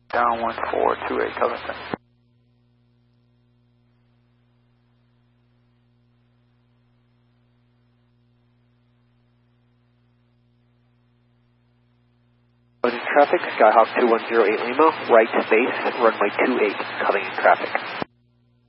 Down 1428, Covington. Traffic, Skyhawk 2108 Lima, right base, runway 28, coming in traffic.